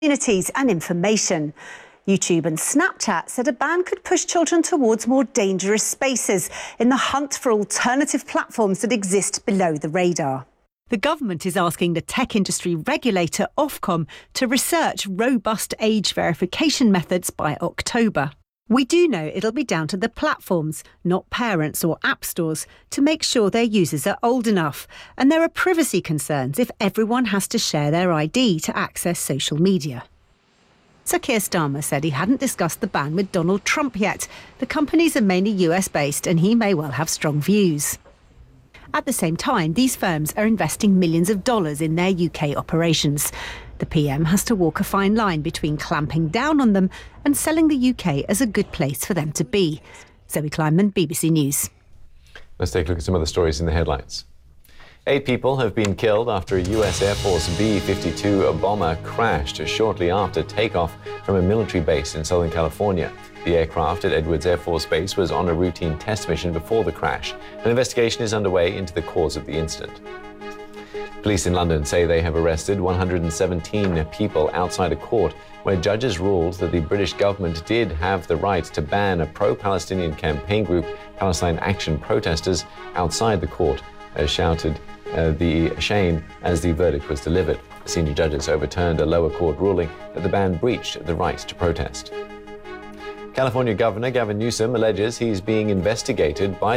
communities and information. YouTube and Snapchat said a ban could push children towards more dangerous spaces in the hunt for alternative platforms that exist below the radar. The government is asking the tech industry regulator Ofcom to research robust age verification methods by October. We do know it'll be down to the platforms, not parents or app stores, to make sure their users are old enough. And there are privacy concerns if everyone has to share their ID to access social media. Sir Keir Starmer said he hadn't discussed the ban with Donald Trump yet. The companies are mainly US-based and he may well have strong views. At the same time, these firms are investing millions of dollars in their UK operations. The PM has to walk a fine line between clamping down on them and selling the UK as a good place for them to be. Zoe Kleinman, BBC News. Let's take a look at some of the stories in the headlines. 8 people have been killed after a US Air Force B-52 bomber crashed shortly after takeoff from a military base in Southern California. The aircraft at Edwards Air Force Base was on a routine test mission before the crash. An investigation is underway into the cause of the incident. Police in London say they have arrested 117 people outside a court where judges ruled that the British government did have the right to ban a pro-Palestinian campaign group, Palestine Action protesters, outside the court, shouted the shame as the verdict was delivered. Senior judges overturned a lower court ruling that the ban breached the right to protest. California Governor Gavin Newsom alleges he's being investigated by